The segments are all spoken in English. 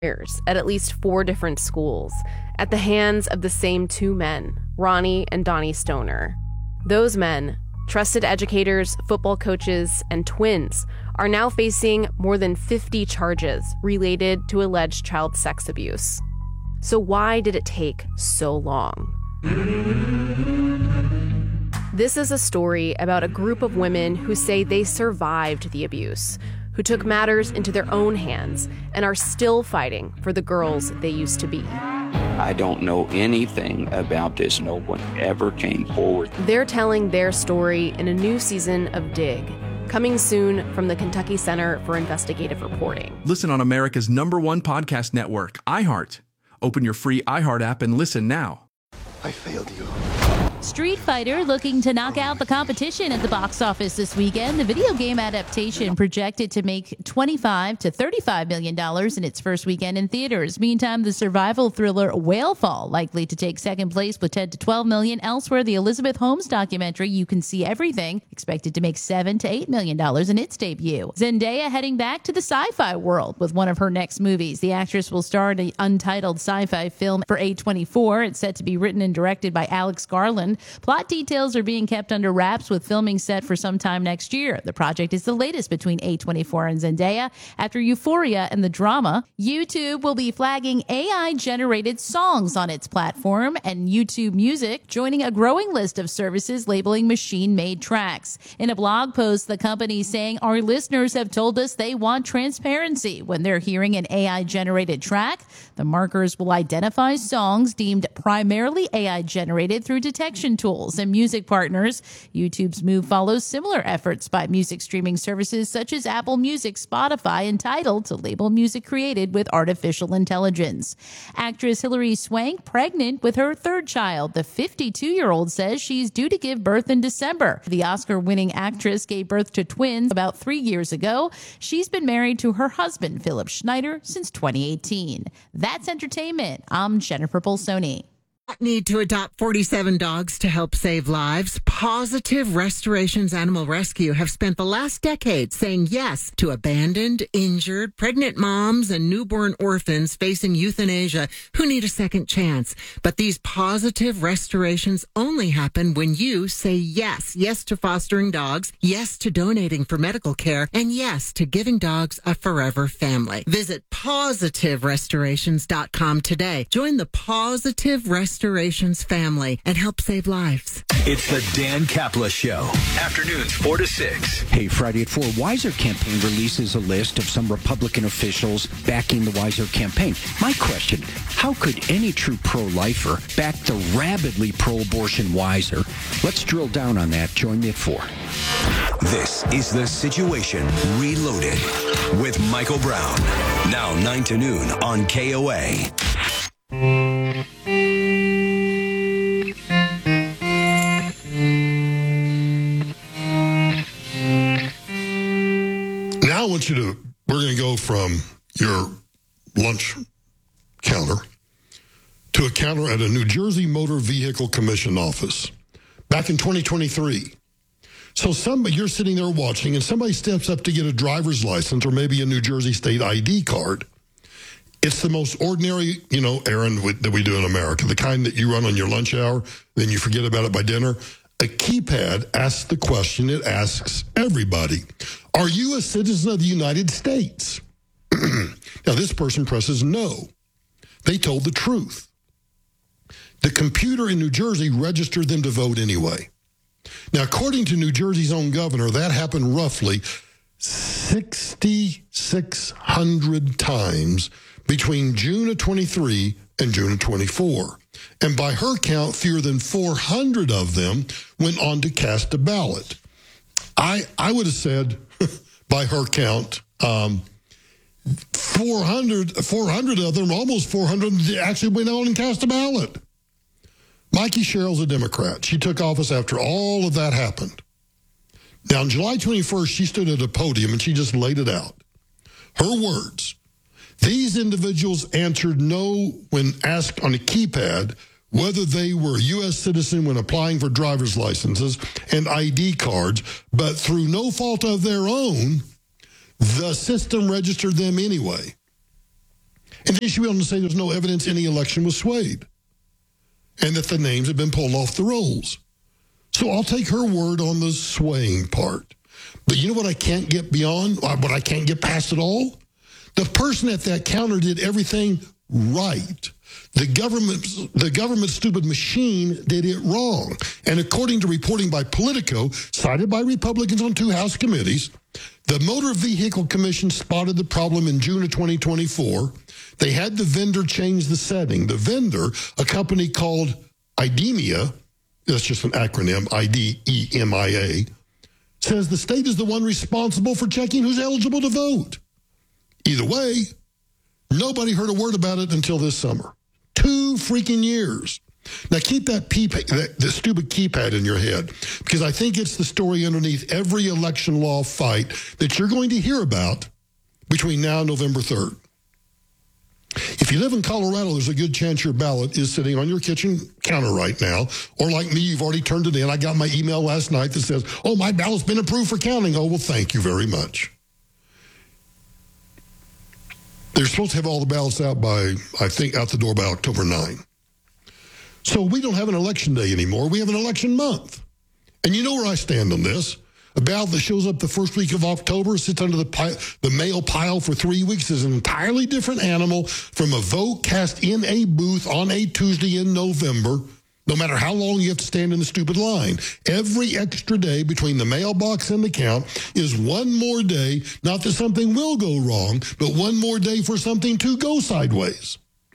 at least 4 different schools at the hands of the same 2 men, Ronnie and Donnie Stoner. Those men, trusted educators, football coaches, and twins, are now facing more than 50 charges related to alleged child sex abuse. So why did it take so long? This is a story about a group of women who say they survived the abuse, who took matters into their own hands and are still fighting for the girls they used to be. I don't know anything about this. No one ever came forward. They're telling their story in a new season of Dig, coming soon from the Kentucky Center for Investigative Reporting. Listen on America's #1 podcast network, iHeart. Open your free iHeart app and listen now. I failed you. Street Fighter looking to knock out the competition at the box office this weekend. The video game adaptation projected to make $25 to $35 million in its first weekend in theaters. Meantime, the survival thriller Whalefall likely to take second place with $10 to $12 million. Elsewhere, the Elizabeth Holmes documentary You Can See Everything expected to make $7 to $8 million in its debut. Zendaya heading back to the sci-fi world with one of her next movies. The actress will star in an untitled sci-fi film for A24. It's set to be written and directed by Alex Garland. Plot details are being kept under wraps with filming set for some time next year. The project is the latest between A24 and Zendaya. After Euphoria and the drama, YouTube will be flagging AI-generated songs on its platform, and YouTube Music joining a growing list of services labeling machine-made tracks. In a blog post, the company saying, "Our listeners have told us they want transparency when they're hearing an AI-generated track. The markers will identify songs deemed primarily AI-generated through detection tools and music partners." YouTube's move follows similar efforts by music streaming services such as Apple Music, Spotify, and Tidal to label music created with artificial intelligence. Actress Hilary Swank pregnant with her 3rd child. The 52-year-old says she's due to give birth in December. The Oscar-winning actress gave birth to twins about 3 years ago. She's been married to her husband, Philip Schneider, since 2018. That's entertainment. I'm Jennifer Bolsoni. Need to adopt 47 dogs to help save lives? Positive Restorations Animal Rescue have spent the last decade saying yes to abandoned, injured, pregnant moms and newborn orphans facing euthanasia who need a second chance. But these positive restorations only happen when you say yes. Yes to fostering dogs, yes to donating for medical care, and yes to giving dogs a forever family. Visit positiverestorations.com today. Join the Positive Restorations family and help save lives. It's the Dan Kapla Show. Afternoons 4 to 6. Hey, Friday at 4, Weiser campaign releases a list of some Republican officials backing the Weiser campaign. My question, how could any true pro-lifer back the rabidly pro-abortion Weiser? Let's drill down on that. Join me at 4. This is The Situation Reloaded with Michael Brown. Now 9 to noon on KOA. We're going to go from your lunch counter to a counter at a New Jersey Motor Vehicle Commission office back in 2023. So you're sitting there watching and somebody steps up to get a driver's license or maybe a New Jersey state ID card. It's the most ordinary, errand that we do in America, the kind that you run on your lunch hour, then you forget about it by dinner. A keypad asks the question it asks everybody. Are you a citizen of the United States? Now, this person presses no. They told the truth. The computer in New Jersey registered them to vote anyway. Now, according to New Jersey's own governor, that happened roughly 6,600 times between June of 23 and June of 24. And by her count, fewer than 400 of them went on to cast a ballot. I would have said, by her count, 400 of them, almost 400, actually went on and cast a ballot. Mikey Sherrill's a Democrat. She took office after all of that happened. Now, on July 21st, she stood at a podium and she just laid it out. Her words, these individuals answered no when asked on a keypad whether they were a U.S. citizen when applying for driver's licenses and ID cards, but through no fault of their own, the system registered them anyway. And then she went on to say there's no evidence any election was swayed and that the names have been pulled off the rolls. So I'll take her word on the swaying part. But you know what I can't get beyond, what I can't get past at all? The person at that counter did everything right. The government stupid machine did it wrong. And according to reporting by Politico, cited by Republicans on 2 House committees, the Motor Vehicle Commission spotted the problem in June of 2024. They had the vendor change the setting. The vendor, a company called IDEMIA, that's just an acronym, IDEMIA, says the state is the one responsible for checking who's eligible to vote. Either way, nobody heard a word about it until this summer. 2 freaking years. Now keep that stupid keypad in your head, because I think it's the story underneath every election law fight that you're going to hear about between now and November 3rd. If you live in Colorado, there's a good chance your ballot is sitting on your kitchen counter right now. Or like me, you've already turned it in. I got my email last night that says, oh, my ballot's been approved for counting. Oh, well, thank you very much. They're supposed to have all the ballots out by, I think, out the door by October 9. So we don't have an election day anymore. We have an election month. And you know where I stand on this. A ballot that shows up the first week of October, sits under the mail pile for 3 weeks, is an entirely different animal from a vote cast in a booth on a Tuesday in November, no matter how long you have to stand in the stupid line. Every extra day between the mailbox and the count is one more day, not that something will go wrong, but one more day for something to go sideways.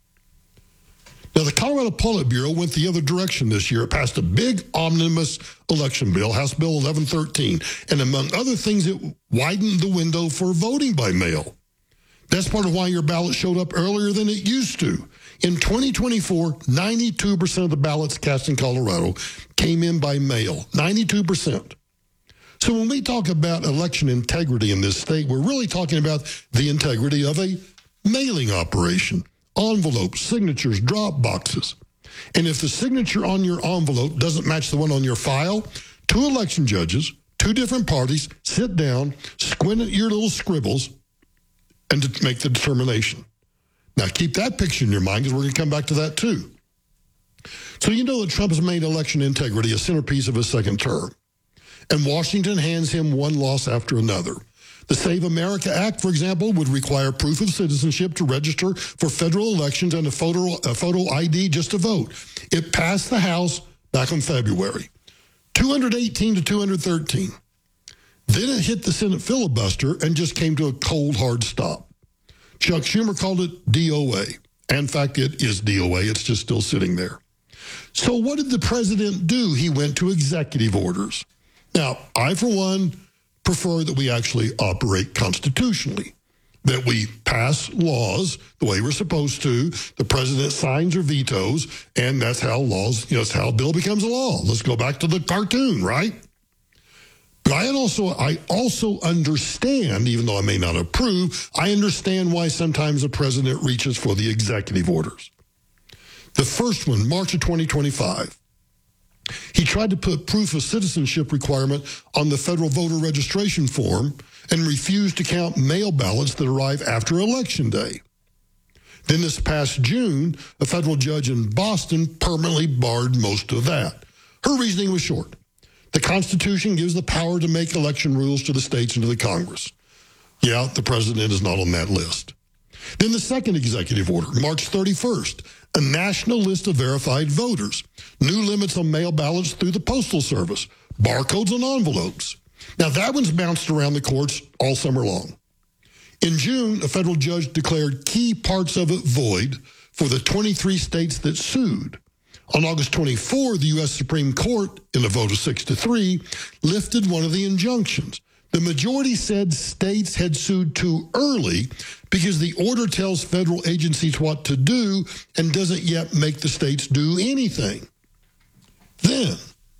Now, the Colorado Politburo went the other direction this year. It passed a big omnibus election bill, House Bill 1113, and among other things, it widened the window for voting by mail. That's part of why your ballot showed up earlier than it used to. In 2024, 92% of the ballots cast in Colorado came in by mail, 92%. So when we talk about election integrity in this state, we're really talking about the integrity of a mailing operation. Envelopes, signatures, drop boxes. And if the signature on your envelope doesn't match the one on your file, 2 election judges, 2 different parties, sit down, squint at your little scribbles, and to make the determination. Now, keep that picture in your mind, because we're going to come back to that too. So you know that Trump has made election integrity a centerpiece of his second term. And Washington hands him one loss after another. The Save America Act, for example, would require proof of citizenship to register for federal elections and a photo ID just to vote. It passed the House back in February, 218 to 213. Then it hit the Senate filibuster and just came to a cold, hard stop. Chuck Schumer called it DOA. In fact, it is DOA. It's just still sitting there. So what did the president do? He went to executive orders. Now, I, for one, prefer that we actually operate constitutionally, that we pass laws the way we're supposed to, the president signs or vetoes, and that's how laws, that's how a bill becomes a law. Let's go back to the cartoon, right? But I also understand, even though I may not approve, I understand why sometimes the president reaches for the executive orders. The first one, March of 2025. He tried to put proof of citizenship requirement on the federal voter registration form and refused to count mail ballots that arrive after Election Day. Then this past June, a federal judge in Boston permanently barred most of that. Her reasoning was short. The Constitution gives the power to make election rules to the states and to the Congress. Yeah, the president is not on that list. Then the second executive order, March 31st, a national list of verified voters, new limits on mail ballots through the Postal Service, barcodes on envelopes. Now, that one's bounced around the courts all summer long. In June, a federal judge declared key parts of it void for the 23 states that sued. On August 24, the U.S. Supreme Court, in a vote of 6-3, lifted one of the injunctions. The majority said states had sued too early because the order tells federal agencies what to do and doesn't yet make the states do anything. Then,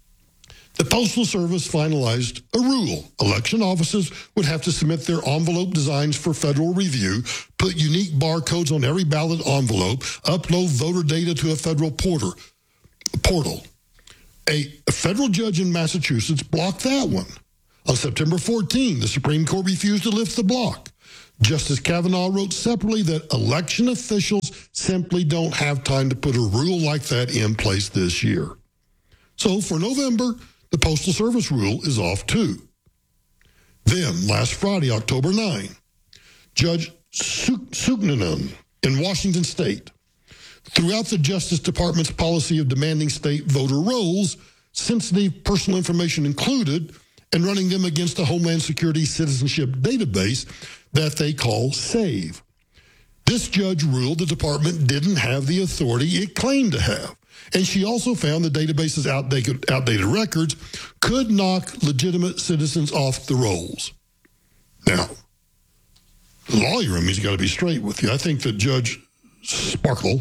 the Postal Service finalized a rule. Election offices would have to submit their envelope designs for federal review, put unique barcodes on every ballot envelope, upload voter data to a federal portal. A federal judge in Massachusetts blocked that one. On September 14, the Supreme Court refused to lift the block. Justice Kavanaugh wrote separately that election officials simply don't have time to put a rule like that in place this year. So for November, the Postal Service rule is off too. Then, last Friday, October 9, Judge Suknanan in Washington State threw out the Justice Department's policy of demanding state voter rolls, sensitive personal information included, and running them against the Homeland Security Citizenship Database that they call SAVE. This judge ruled the department didn't have the authority it claimed to have, and she also found the database's outdated records could knock legitimate citizens off the rolls. Now, the lawyer in me's got to be straight with you. I think that Judge Sparkle,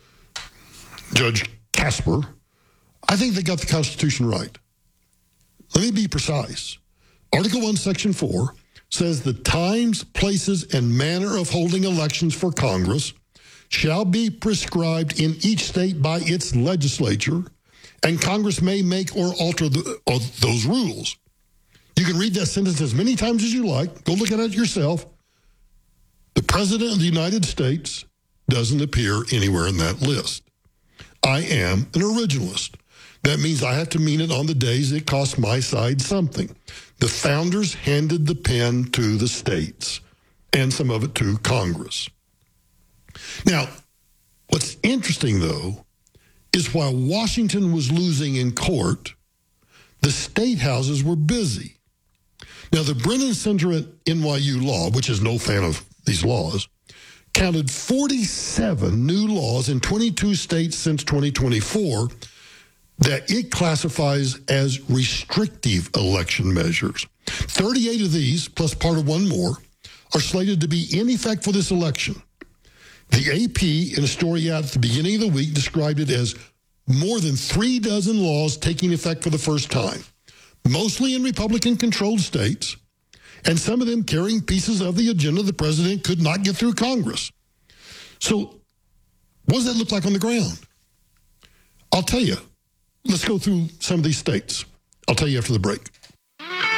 Judge Casper, I think they got the Constitution right. Let me be precise. Article 1, Section 4 says the times, places, and manner of holding elections for Congress shall be prescribed in each state by its legislature, and Congress may make or alter those rules. You can read that sentence as many times as you like. Go look at it yourself. The President of the United States doesn't appear anywhere in that list. I am an originalist. That means I have to mean it on the days it costs my side something. The founders handed the pen to the states, and some of it to Congress. Now, what's interesting, though, is while Washington was losing in court, the state houses were busy. Now, the Brennan Center at NYU Law, which is no fan of these laws, counted 47 new laws in 22 states since 2024 that it classifies as restrictive election measures. 38 of these, plus part of one more, are slated to be in effect for this election. The AP, in a story out at the beginning of the week, described it as more than 36 laws taking effect for the first time, mostly in Republican-controlled states, and some of them carrying pieces of the agenda the president could not get through Congress. So what does that look like on the ground? I'll tell you. Let's go through some of these states. I'll tell you after the break.